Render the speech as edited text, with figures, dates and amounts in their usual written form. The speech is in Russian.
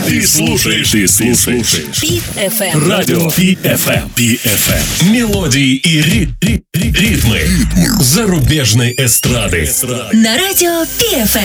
Ты слушаешь Пит FM. Радио PFM. Мелодии и ритмы зарубежной эстрады. На радио PFM.